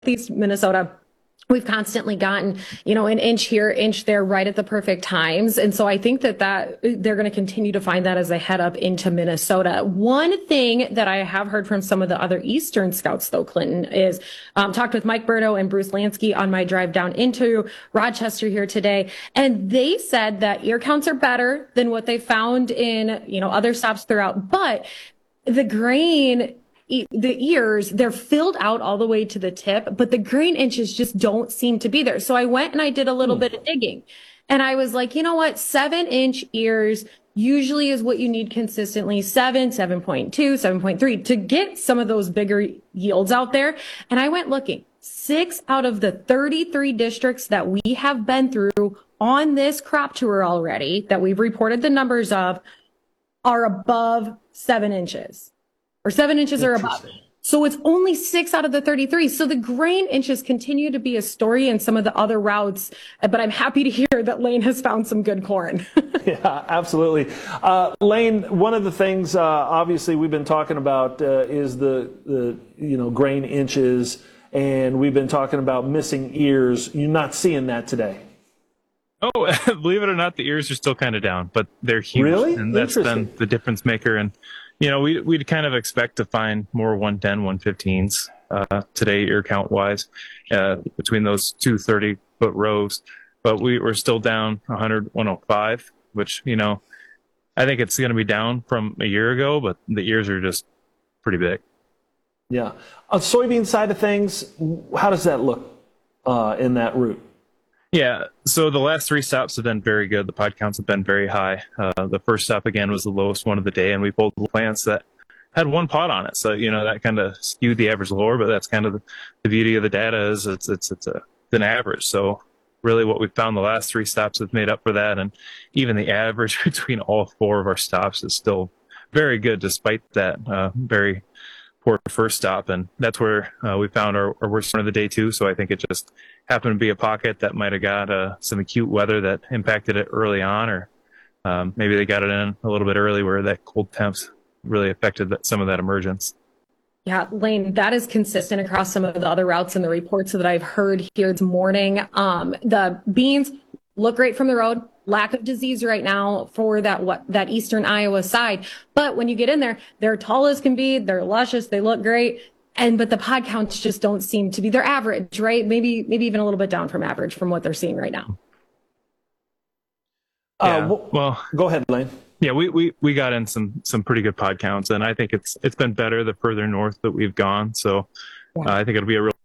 Northeast Minnesota, we've constantly gotten, an inch here, inch there, right at the perfect times. And so I think that they're going to continue to find that as they head up into Minnesota. One thing that I have heard from some of the other Eastern scouts, though, Clinton, is talked with Mike Berto and Bruce Lansky on my drive down into Rochester here today. And they said that ear counts are better than what they found in, other stops throughout. But the grain, the ears, they're filled out all the way to the tip, but the grain inches just don't seem to be there. So I went and I did a little bit of digging, and I was like, you know what? 7-inch ears usually is what you need consistently. 7.2, 7.3 to get some of those bigger yields out there. And I went looking. 6 out of the 33 districts that we have been through on this crop tour already, that we've reported the numbers of, are above 7 inches. Or 7 inches or above. So it's only 6 out of the 33. So the grain inches continue to be a story in some of the other routes. But I'm happy to hear that Lane has found some good corn. Yeah, absolutely. Lane, one of the things obviously we've been talking about is the grain inches, and we've been talking about missing ears. You're not seeing that today. Oh, believe it or not, the ears are still kind of down, but they're huge. Really? And that's been the difference maker. And we'd kind of expect to find more 110, 115s today, ear count wise, between those two 30-foot rows. But we're still down 100, 105, which, I think it's going to be down from a year ago, but the ears are just pretty big. Yeah. On the soybean side of things, how does that look in that route? Yeah, so the last 3 stops have been very good. The pod counts have been very high. The first stop, again, was the lowest one of the day, and we pulled plants that had 1 pod on it. So, that kind of skewed the average lower, but that's kind of the beauty of the data is it's an average. So really what we've found the last 3 stops have made up for that, and even the average between all 4 of our stops is still very good despite that very poor first stop, and that's where we found our worst one of the day too. So I think it just happened to be a pocket that might have got some acute weather that impacted it early on, or maybe they got it in a little bit early where that cold temps really affected some of that emergence. Yeah, Lane, that is consistent across some of the other routes and the reports that I've heard here this morning. The beans look great from the road. Lack of disease right now for that eastern Iowa side. But when you get in there, they're tall as can be, they're luscious, they look great. But the pod counts just don't seem to be, they're average, right? Maybe even a little bit down from average from what they're seeing right now. Well, go ahead, Lane. Yeah, we got in some pretty good pod counts, and I think it's been better the further north that we've gone. So I think it'll be a real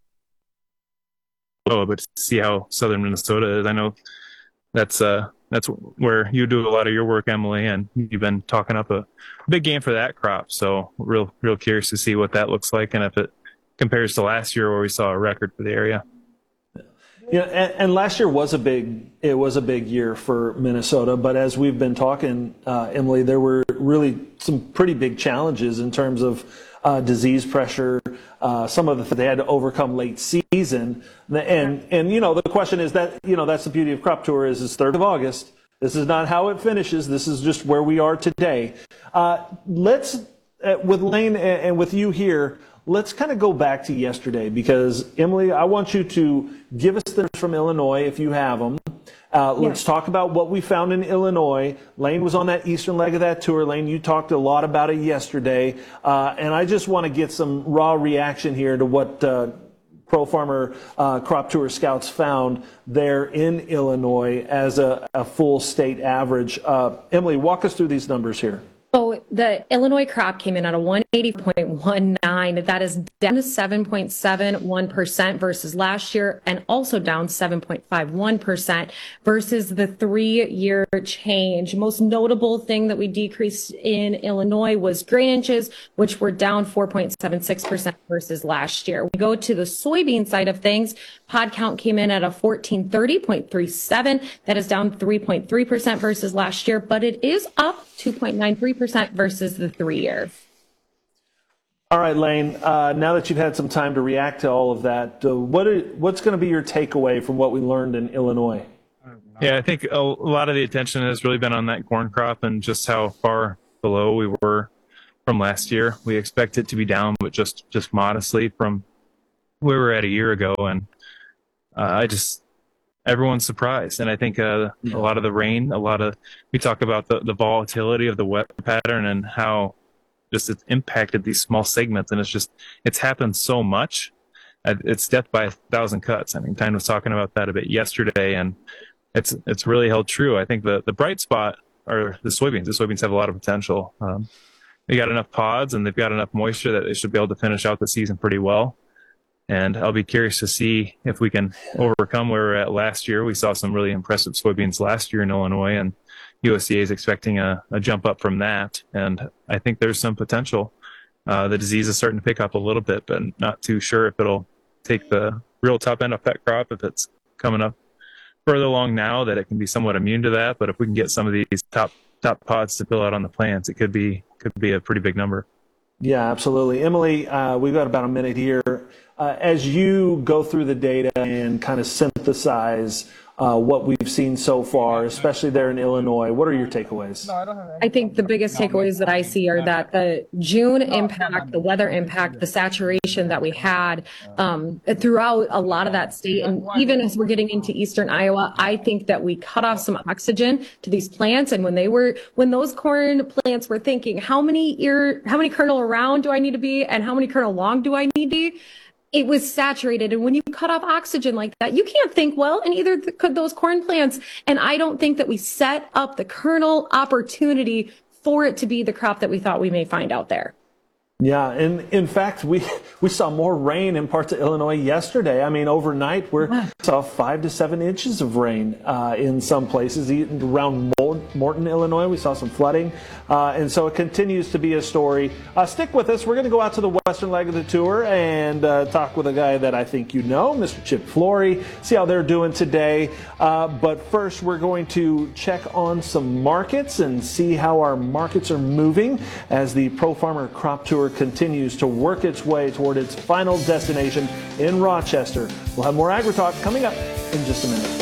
but to see how southern Minnesota is. I know that's where you do a lot of your work, Emily, and you've been talking up a big game for that crop. So real curious to see what that looks like, and if it compares to last year where we saw a record for the area. Yeah, and last year was a big year for Minnesota. But as we've been talking, Emily, there were really some pretty big challenges in terms of disease pressure. Some of they had to overcome late season, and the question is that that's the beauty of Crop Tour is it's 3rd of August. This is not how it finishes. This is just where we are today. Let's with Lane and with you here. Let's kind of go back to yesterday because, Emily, I want you to give us the numbers from Illinois if you have them. Let's talk about what we found in Illinois. Lane was on that eastern leg of that tour. Lane, you talked a lot about it yesterday. And I just want to get some raw reaction here to what Pro Farmer Crop Tour Scouts found there in Illinois as a full state average. Emily, walk us through these numbers here. So the Illinois crop came in at a 180.19. That is down 7.71% versus last year, and also down 7.51% versus the 3-year change. Most notable thing that we decreased in Illinois was grain inches, which were down 4.76% versus last year. We go to the soybean side of things. Pod count came in at a 1430.37. That is down 3.3% versus last year, but it is up 2.93% versus the 3-year. All right, Lane, now that you've had some time to react to all of that, what's going to be your takeaway from what we learned in Illinois? Yeah, I think a lot of the attention has really been on that corn crop and just how far below we were from last year. We expect it to be down, but just modestly from where we're at a year ago, and everyone's surprised. And I think a lot of the rain, we talk about the volatility of the weather pattern and how just it's impacted these small segments, and it's happened so much. It's death by 1,000 cuts. I mean, Tyne was talking about that a bit yesterday, and it's really held true. I think the bright spot are the soybeans. The soybeans have a lot of potential. They got enough pods and they've got enough moisture that they should be able to finish out the season pretty well. And I'll be curious to see if we can overcome where we were at last year. We saw some really impressive soybeans last year in Illinois, and USDA is expecting a jump up from that. And I think there's some potential. The disease is starting to pick up a little bit, but not too sure if it'll take the real top end off that crop, if it's coming up further along now that it can be somewhat immune to that. But if we can get some of these top pods to fill out on the plants, it could be a pretty big number. Yeah, absolutely. Emily, we've got about a minute here. As you go through the data and kind of synthesize what we've seen so far, especially there in Illinois, what are your takeaways? I think the biggest takeaways that I see are that the June impact, the weather impact, the saturation that we had throughout a lot of that state, and even as we're getting into eastern Iowa, I think that we cut off some oxygen to these plants. And when those corn plants were thinking, how many kernel around do I need to be, and how many kernel long do I need to be? It was saturated. And when you cut off oxygen like that, you can't think well, and either could those corn plants. And I don't think that we set up the kernel opportunity for it to be the crop that we thought we may find out there. Yeah, and in fact, we saw more rain in parts of Illinois yesterday. I mean, overnight, we saw 5 to 7 inches of rain in some places. Around Morton, Illinois, we saw some flooding. And so it continues to be a story. Stick with us. We're going to go out to the western leg of the tour and talk with a guy that I think you know, Mr. Chip Flory, see how they're doing today. But first, we're going to check on some markets and see how our markets are moving as the Pro Farmer Crop Tour continues to work its way toward its final destination in Rochester. We'll have more AgriTalk coming up in just a minute.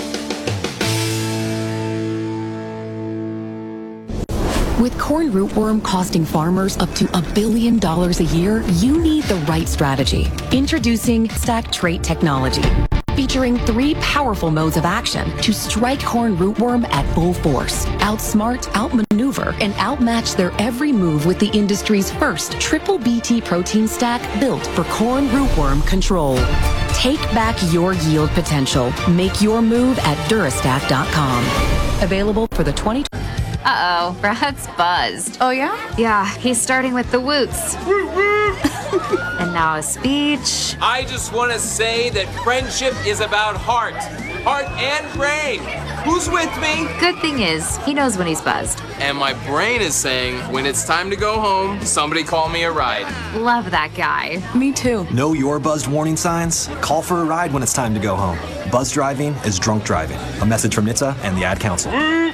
With corn rootworm costing farmers up to $1 billion a year, you need the right strategy. Introducing Stack Trait Technology, featuring 3 powerful modes of action to strike corn rootworm at full force, outsmart, outmaneuver, and outmatch their every move with the industry's first triple BT protein stack built for corn rootworm control. Take back your yield potential. Make your move at Durastack.com. Available for the 2020. Uh-oh, Brad's buzzed. Oh, yeah? Yeah, he's starting with the woots. And now a speech. I just want to say that friendship is about heart and brain. Who's with me? Good thing is, he knows when he's buzzed. And my brain is saying, when it's time to go home, somebody call me a ride. Love that guy. Me too. Know your buzzed warning signs? Call for a ride when it's time to go home. Buzz driving is drunk driving. A message from NHTSA and the Ad Council.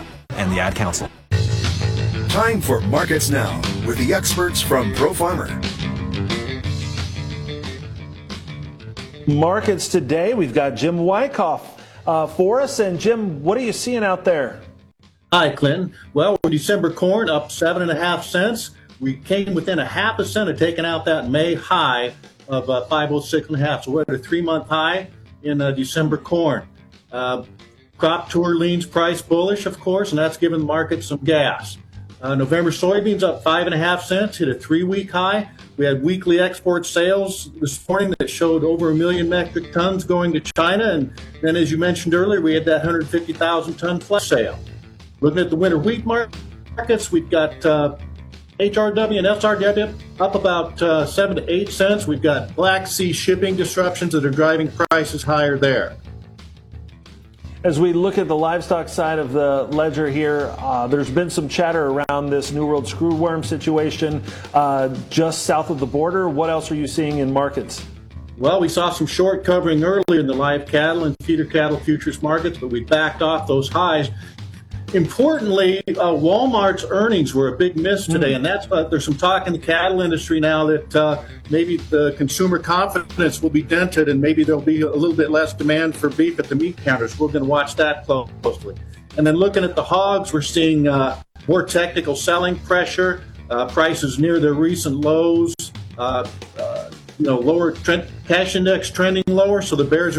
Time for Markets Now with the experts from Pro Farmer. Markets today, we've got Jim Wyckoff for us. And Jim, what are you seeing out there? Hi, Clinton. Well, December corn up 7.5 cents. We came within 0.5 cent of taking out that May high of 506.5. So we're at a 3-month high in December corn. Crop Tour leans price bullish, of course, and that's giving the market some gas. November soybeans up 5.5 cents, hit a 3-week high. We had weekly export sales this morning that showed over 1 million metric tons going to China. And then, as you mentioned earlier, we had that 150,000 ton flex sale. Looking at the winter wheat markets, we've got HRW and SRW up about 7 to 8 cents. We've got Black Sea shipping disruptions that are driving prices higher there. As we look at the livestock side of the ledger here, there's been some chatter around this New World screwworm situation just south of the border. What else are you seeing in markets? Well, we saw some short covering earlier in the live cattle and feeder cattle futures markets, but we backed off those highs. Importantly, Walmart's earnings were a big miss today, and that's there's some talk in the cattle industry now that maybe the consumer confidence will be dented and maybe there'll be a little bit less demand for beef at the meat counters. We're going to watch that closely. And then looking at the hogs, we're seeing more technical selling pressure, prices near their recent lows. lower cash index trending lower, so the bears